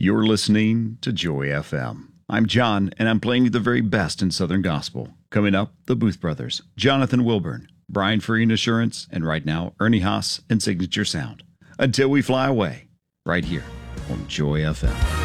You're listening to Joy FM. I'm John, and I'm playing you the very best in Southern Gospel. Coming up, the Booth Brothers, Jonathan Wilburn, Brian Free and Assurance, and right now, Ernie Haas and Signature Sound. Until we fly away, right here on Joy FM.